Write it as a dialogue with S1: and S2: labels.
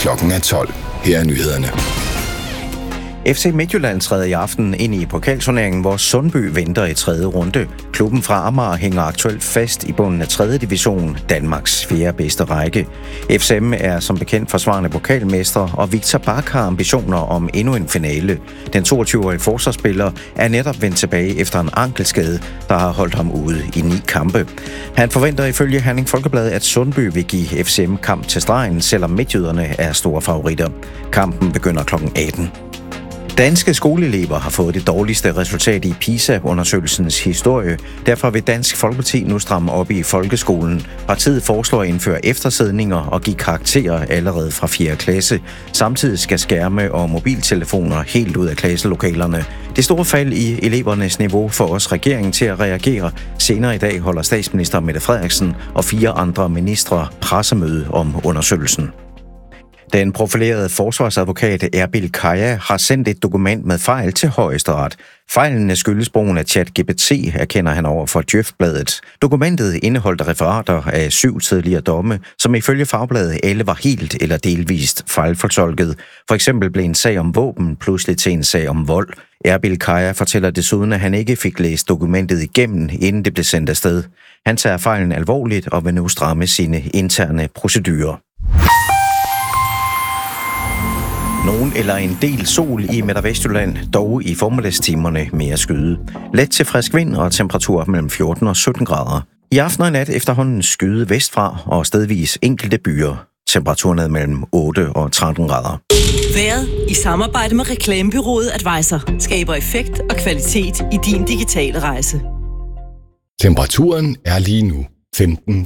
S1: Klokken er 12. Her er nyhederne.
S2: FC Midtjylland træder i aften ind i pokalturneringen, hvor Sundby venter i 3. runde. Klubben fra Amager hænger aktuelt fast i bunden af 3. division, Danmarks 4. bedste række. FCM er som bekendt forsvarende pokalmester, og Victor Bak har ambitioner om endnu en finale. Den 22-årige forsvarsspiller er netop vendt tilbage efter en ankelskade, der har holdt ham ude i 9 kampe. Han forventer ifølge Herning Folkeblad, at Sundby vil give FCM kamp til stregen, selvom midtjyderne er store favoritter. Kampen begynder kl. 18. Danske skoleelever har fået det dårligste resultat i PISA-undersøgelsens historie. Derfor vil Dansk Folkeparti nu stramme op i folkeskolen. Partiet foreslår at indføre eftersidninger og give karakterer allerede fra 4. klasse. Samtidig skal skærme og mobiltelefoner helt ud af klasselokalerne. Det store fald i elevernes niveau får også regeringen til at reagere. Senere i dag holder statsminister Mette Frederiksen og 4 andre ministre pressemøde om undersøgelsen. Den profilerede forsvarsadvokat Erbil Kaya har sendt et dokument med fejl til Højesteret. Fejlene skyldes brugen af ChatGPT, erkender han over for Djøf-bladet. Dokumentet indeholdt referater af 7 tidligere domme, som ifølge Fagbladet alle var helt eller delvist fejlfortolket. For eksempel blev en sag om våben pludselig til en sag om vold. Erbil Kaya fortæller desuden, at han ikke fik læst dokumentet igennem, inden det blev sendt afsted. Han tager fejlen alvorligt og vil nu stramme sine interne procedurer. Nogen eller en del sol i Midt- og Vestjylland, dog i formiddagstimerne mere skyde. Let til frisk vind og temperatur mellem 14 og 17 grader. I aften og nat efterhånden skyde vestfra og stedvis enkelte byer. Temperaturen mellem 8 og 13 grader.
S3: Vejret i samarbejde med reklamebureauet Advisor skaber effekt og kvalitet i din digitale rejse.
S1: Temperaturen er lige nu 15